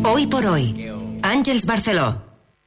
Hoy por hoy. Àngels Barceló.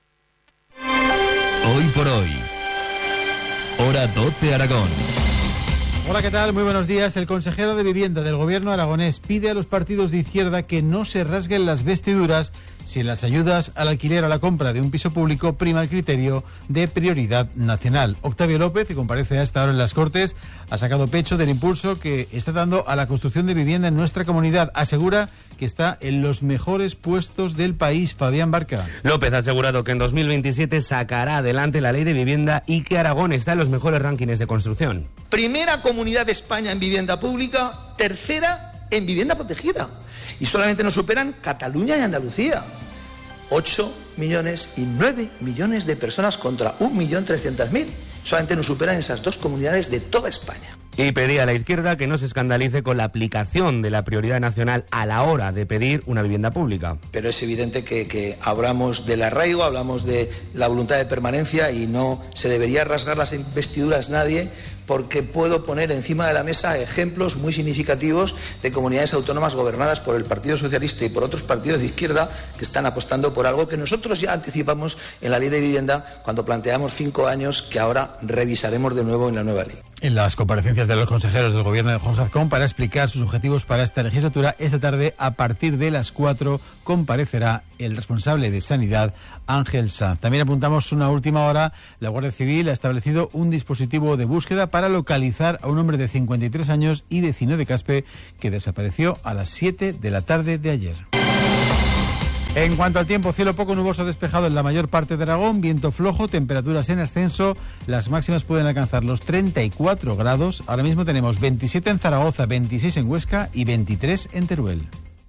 Hoy por hoy. Hora 12 Aragón. Hola, ¿qué tal? Muy buenos días. El consejero de Vivienda del Gobierno aragonés pide a los partidos de izquierda que no se rasguen las vestiduras si en las ayudas al alquiler a la compra de un piso público prima el criterio de prioridad nacional. Octavio López, que comparece a esta hora en las Cortes, ha sacado pecho del impulso que está dando a la construcción de vivienda en nuestra comunidad. Asegura que está en los mejores puestos del país. Fabián Barca. López ha asegurado que en 2027 sacará adelante la ley de vivienda y que Aragón está en los mejores rankings de construcción. Primera comunidad de España en vivienda pública, tercera en vivienda protegida. Y solamente nos superan Cataluña y Andalucía. 8 millones y 9 millones de personas contra 1.300.000. Solamente nos superan esas dos comunidades de toda España. Y pedía a la izquierda que no se escandalice con la aplicación de la prioridad nacional a la hora de pedir una vivienda pública. Pero es evidente que hablamos del arraigo, hablamos de la voluntad de permanencia y no se debería rasgar las vestiduras nadie, porque puedo poner encima de la mesa ejemplos muy significativos de comunidades autónomas gobernadas por el Partido Socialista y por otros partidos de izquierda que están apostando por algo que nosotros ya anticipamos en la Ley de Vivienda cuando planteamos 5 años que ahora revisaremos de nuevo en la nueva ley. En las comparecencias de los consejeros del Gobierno de Jorge Azcón para explicar sus objetivos para esta legislatura, esta tarde a partir de las 4 comparecerá el responsable de Sanidad, Ángel Sanz. También apuntamos una última hora. La Guardia Civil ha establecido un dispositivo de búsqueda para localizar a un hombre de 53 años y vecino de Caspe que desapareció a las 7 de la tarde de ayer. En cuanto al tiempo, cielo poco nuboso despejado en la mayor parte de Aragón, viento flojo, temperaturas en ascenso, las máximas pueden alcanzar los 34 grados. Ahora mismo tenemos 27 en Zaragoza, 26 en Huesca y 23 en Teruel.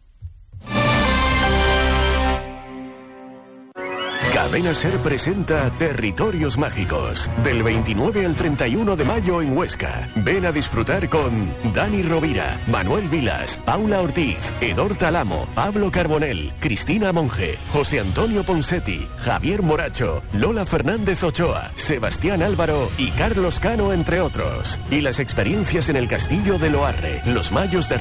Cadena Ser presenta Territorios Mágicos, del 29 al 31 de mayo en Huesca. Ven a disfrutar con Dani Rovira, Manuel Vilas, Paula Ortiz, Edor Talamo, Pablo Carbonell, Cristina Monge, José Antonio Ponsetti, Javier Moracho, Lola Fernández Ochoa, Sebastián Álvaro y Carlos Cano, entre otros. Y las experiencias en el Castillo de Loarre, los Mayos de